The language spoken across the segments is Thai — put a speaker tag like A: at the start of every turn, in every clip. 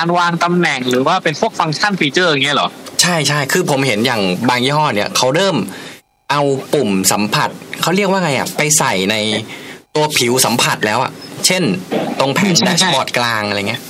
A: การวางตำแหน่งหรือว่าเป็นพวกฟังก์ชันฟีเจอร์อย่างเงี้ยเหรอ
B: ใช่ใช่คือผมเห็นอย่างบางยี่ห้อเนี่ยเขาเริ่มเอาปุ่มสัมผัสเขาเรียกว่าไงอ่ะไปใส่ในตัวผิวสัมผัสแล้วอ่ะเช่นตรงแผ่นแดชบอร์ดกลางอะไรเงี้ย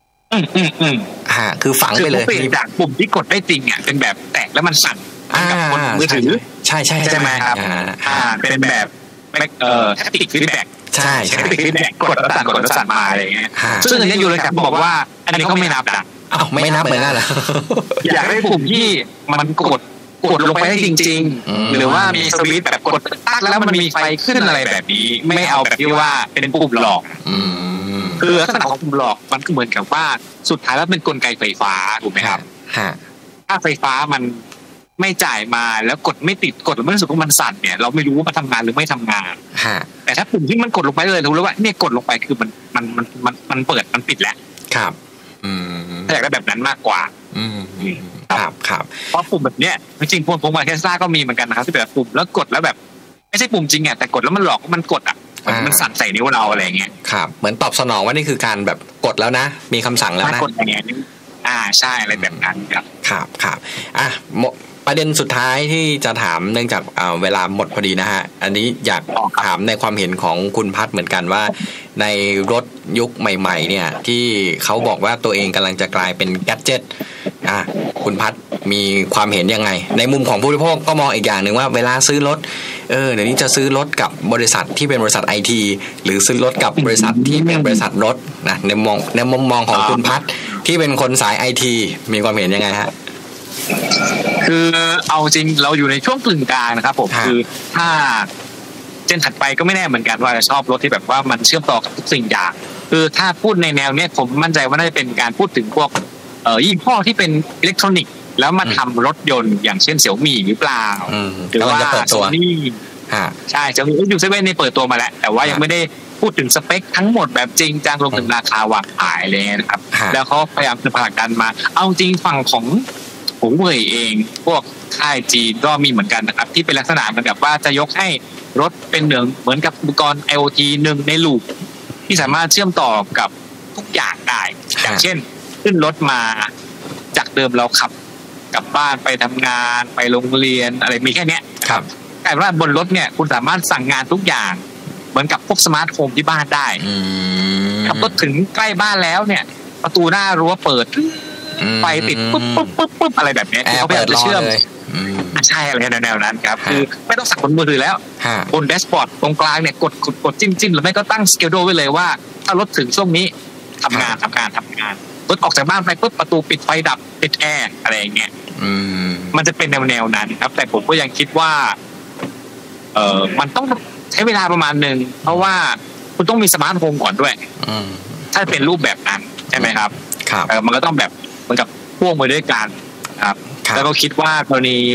B: คือฝังไปเลย
A: เปลี่ยนจากปุ่มที่กดได้จริงอ่ะเป็นแบบแตะแล้วมันสั่นกับกดมือถือ
B: ใช่ใช่
A: ใช่ไหมครับเป็นแบบแฮปติกฟีดแบ็ก
B: ใช่
A: แฮปติกฟีดแบ็กกดแล้วสั่นมาอะไรเงี้ยซึ่งอันนี้อยู่เลยครับบอกว่าอันนี้ก็ไม่นับนะ
B: ไม่นับเหมือนกันเหรอ
A: อยากได้ปุ่มที่มันกดลงไปได้จริงๆหรือว่ามีสวิตช์แบบกดตั้งแล้วมันมีไฟขึ้นอะไรแบบนี้ไม่เอาแบบที่ว่าเป็นปุ่มหลอกคือลักษณะของปุ่มหลอกมันก็เหมือนกับว่าสุดท้ายแล้วเป็นกลไกไฟฟ้าถูกไหมครับถ้าไฟฟ้ามันไม่จ่ายมาแล้วกดไม่ติดกดแล้วไม่รู้สึกว่ามันสั่นเนี่ยเราไม่รู้ว่ามันทำงานหรือไม่ทำงานแต่ถ้าปุ่มที่มันกดลงไปเลยรู้แล้วว่าเนี่ยกดลงไปคือมันเปิดมันปิดแล้ว
B: ครับ
A: ถ้าอยากได้แบบนั้นมากกว่า
B: ครับ
A: เพราะปุ่มแบบเนี้ยจริงๆพวกมาเทสลาก็มีเหมือนกันนะครับที่แบบปุ่มแล้วกดแล้วแบบไม่ใช่ปุ่มจริงอ่ะแต่กดแล้วมันหลอกมันกดอ่ะมันสั่นใส่นิ้วเราอะไรเงี้ย
B: ครับเหมือนตอบสนองว่านี่คือการแบบกดแล้วนะมีคำสั่งแล้วนะ
A: กดอย่างเงี้ยใช่อะไรแบบนั้น
B: ครับประเด็นสุดท้ายที่จะถามเนื่องจากเวลาหมดพอดีนะฮะอันนี้อยากถามในความเห็นของคุณพัฒน์เหมือนกันว่าในรถยุคใหม่ๆเนี่ยที่เขาบอกว่าตัวเองกำลังจะกลายเป็นแกดเจ็ตคุณพัฒน์มีความเห็นยังไงในมุมของผู้บริโภคก็มองอีกอย่างหนึ่งว่าเวลาซื้อรถเดี๋ยวนี้จะซื้อรถกับบริษัทที่เป็นบริษัทไอทีหรือซื้อรถกับบริษัทที่เป็นบริษัทรถนะในมุมมองของคุณพัฒน์ที่เป็นคนสายไอทีมีความเห็นยังไงฮะ
A: คือเอาจริงเราอยู่ในช่วงกึ่งกลางนะครับผมคือถ้าเจนถัดไปก็ไม่แน่เหมือนกันว่าจะชอบรถที่แบบว่ามันเชื่อมต่อกับทุกสิ่งอย่างคือถ้าพูดในแนวเนี้ยผมมั่นใจว่าน่าจะเป็นการพูดถึงพวกยี่ห้อที่เป็นอิเล็กทรอนิกส์แล้วมาทำรถยนต์อย่างเช่นเสี่ยวมี่หรือเปล่าหรือว่าโซนี่ใช่จะมีอยู่เซเว่นในเปิดตัวมาแล้วแต่ว่ายังไม่ได้พูดถึงสเปคทั้งหมดแบบจริงจังรวมถึงราคาวางขายเลยนะครับแล้วเขาพยายามจะผลักดันมาเอาจริงฝั่งของผมเองพวกค่ายจีนก็มีเหมือนกันนะครับที่เป็นลักษณะเหมือนกับว่าจะยกให้รถเป็นเหมือนกับอุปกรณ์ IoT หนึ่งในลูปที่สามารถเชื่อมต่อกับทุกอย่างได้อย่างเช่นขึ้นรถมาจากเดิมเราขับกลับบ้านไปทำงานไปโรงเรียนอะไรมีแค่นี้
B: ครับ
A: แต่ว่าบนรถเนี่ยคุณสามารถสั่งงานทุกอย่างเหมือนกับพวกสมาร์ทโฮมที่บ้านได้ขับรถถึงใกล้บ้านแล้วเนี่ยประตูหน้ารั้วเปิดไฟติดปุ๊บอะไรแบบนี้เขาพยายามจะเชื่อมใช่อะไรแนวนั้นครับคือไม่ต้องสั่งบนมือถือแล้วบนแดชบอร์ดตรงกลางเนี่ยกดจิ้มหรือไม่ก็ตั้งสเกดูไว้เลยว่าถ้ารถถึงช่วงนี้ทำงานรถออกจากบ้านไปปุ๊บประตูปิดไฟดับปิดแอร์อะไรอย่างเงี้ยมันจะเป็นแนวนั้นครับแต่ผมก็ยังคิดว่ามันต้องใช้เวลาประมาณนึงเพราะว่าคุณต้องมีสมาร์ทโฮมก่อนด้วยถ้าเป็นรูปแบบนั้นใช่ไหมครับมันก็ต้องแบบเหมือนกับพ่วงไปด้วยกันครับแล้วก็คิดว่าตอนนี้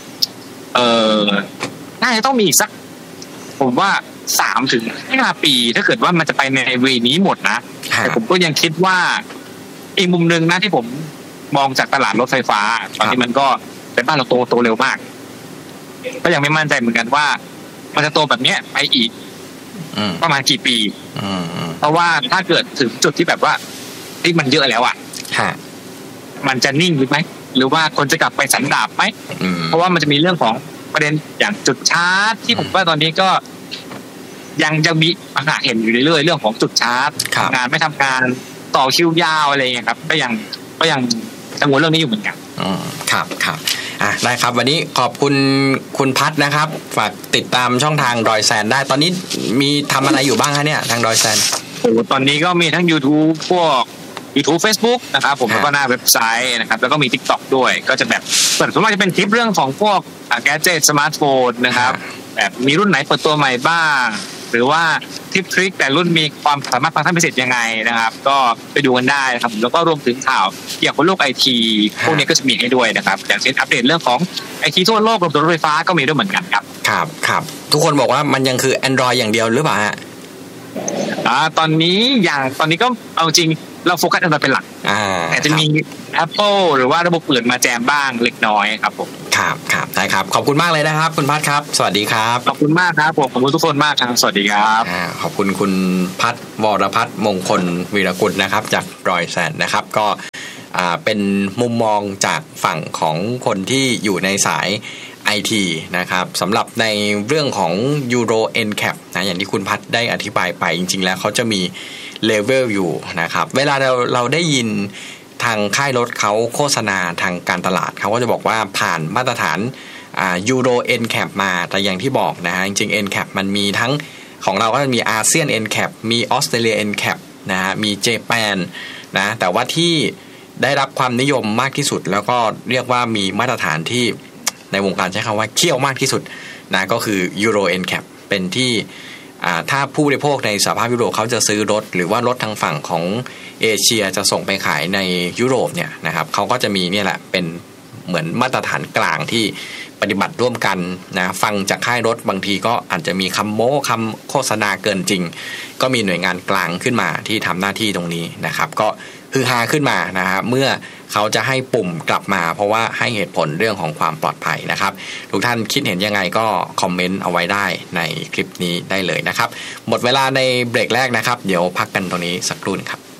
A: น่าจะต้องมีอีกสักผมว่า 3-5 ปีถ้าเกิดว่ามันจะไปในเวนี้หมดนะแต่ผมก็ยังคิดว่าอีกมุมนึงนะที่ผมมองจากตลาดรถไฟฟ้าตอนนี้มันก็เป็นบ้านเราโตเร็วมากก็ยังไม่มั่นใจเหมือนกันว่ามันจะโตแบบนี้ไปอีกประมาณกี่ปีเพราะว่าถ้าเกิดถึงจุดที่แบบว่าที่มันเยอะแล้วอ่ะมันจะนิ่งหรือไม่หรือว่าคนจะกลับไปสันดาปไหมเพราะว่ามันจะมีเรื่องของประเด็นอย่างจุดชาร์จที่ผมว่าตอนนี้ก็ยังมีปัญหาเห็นอยู่เรื่อยๆเรื่องของจุดชาร์จทำงานไม่ทำงานต่อคิวยาวอะไรอย่างเงี้ยครับก็ยังกังวลเรื่องนี้อยู่เหมือนกัน
B: ครับได้ครับวันนี้ขอบคุณคุณพัฒน์นะครับฝากติดตามช่องทางดอยแซนได้ตอนนี้มีทำอะไรอยู่บ้างคะเนี่ยทางดอยแซน
A: ตอนนี้ก็มีทั้ง YouTube พวก YouTube Facebook นะครับผมแล้วก็หน้าเว็บไซต์นะครับแล้วก็มี TikTok ด้วยก็จะแบบส่วนมากจะเป็นคลิปเรื่องของพวกแกดเจ็ตสมาร์ทโฟนนะครับแบบมีรุ่นไหนเปิดตัวใหม่บ้างหรือว่าทิปทริคแต่รุ่นมีความสามารถฟังก์ชันพิเศษยังไงนะครับก็ไปดูกันได้นะครับแล้วก็รวมถึงข่าวเกี่ยวกับโลกไอทีพวกนี้ก็จะมีให้ด้วยนะครับอย่างเช่นอัปเดตเรื่องของไอทีทั่วโลกรวมถึงรถไฟฟ้าก็มีด้วยเหมือนกัน
B: ครับทุกคนบอกว่ามันยังคือ Android อย่างเดียวหรือเปล่าฮะ
A: ตอนนี้ก็เอาจริงเราโฟกัสAndroidเป็นหลักแต่จะมี Apple หรือว่าระบบอื่นมาแจมบ้างเล็กน้อยครับผม
B: ครับได้ครับขอบคุณมากเลยนะครับคุณพัฒน์ครับสวัสดีครับ
A: ขอบคุณมากครับผมขอบคุณทุกคนมากครับสวัสดีครับ
B: ขอบคุณคุณพัฒน์วรพัฒน์มงคลวีรกุลนะครับจากดอยแซนนะครับก็เป็นมุมมองจากฝั่งของคนที่อยู่ในสาย IT นะครับสำหรับในเรื่องของ Euro NCAP นะอย่างที่คุณพัฒได้อธิบายไปจริงๆแล้วเขาจะมีเลเวลอยู่นะครับเวลาเราได้ยินทางค่ายรถเขาโฆษณาทางการตลาดเขาก็จะบอกว่าผ่านมาตรฐานEuro NCAP มาแต่อย่างที่บอกนะฮะจริงๆ NCAP มันมีทั้งของเราก็จะมีอาเซียน NCAP มีออสเตรเลีย NCAP นะฮะมีเจแปนนะแต่ว่าที่ได้รับความนิยมมากที่สุดแล้วก็เรียกว่ามีมาตรฐานที่ในวงการใช้คำว่าเขี้ยวมากที่สุดนะก็คือ Euro NCAP เป็นที่ถ้าผู้บริโภคในสหภาพยุโรปเขาจะซื้อรถหรือว่ารถทางฝั่งของเอเชียจะส่งไปขายในยุโรปเนี่ยนะครับเขาก็จะมีเนี่ยแหละเป็นเหมือนมาตรฐานกลางที่ปฏิบัติร่วมกันนะฟังจากค่ายรถบางทีก็อาจจะมีคำโม้คำโฆษณาเกินจริงก็มีหน่วยงานกลางขึ้นมาที่ทำหน้าที่ตรงนี้นะครับก็ฮือฮาขึ้นมานะครับเมื่อเขาจะให้ปุ่มกลับมาเพราะว่าให้เหตุผลเรื่องของความปลอดภัยนะครับทุกท่านคิดเห็นยังไงก็คอมเมนต์เอาไว้ได้ในคลิปนี้ได้เลยนะครับหมดเวลาในเบรกแรกนะครับเดี๋ยวพักกันตรงนี้สักครู่ครับ